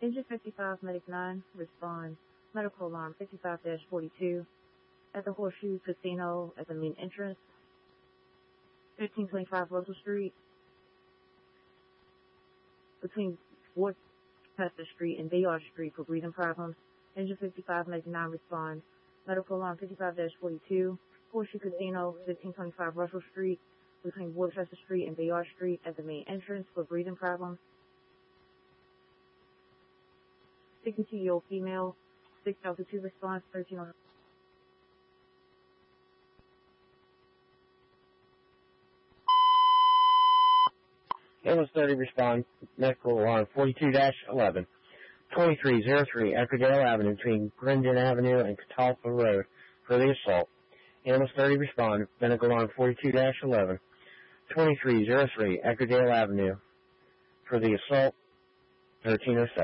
Engine 55, Medic 9, respond. Medical alarm 55-42 at the Horseshoe Casino at the main entrance, 1525 Russell Street, between Worcester Street and Bayard Street for breathing problems. Engine 55, Medic 9, respond. Medical alarm 55-42, Horseshoe Casino, 1525 Russell Street, between Worcester Street and Bayard Street at the main entrance for breathing problems. Speaking to your female, 6002 response, 13. Ambulance 30 respond, medical alarm 42-11, 2303 Eckerdale Avenue between Grindon Avenue and Catalpa Road for the assault. Ambulance 30 respond, medical alarm 42-11, 2303 Eckerdale Avenue for the assault, 1307.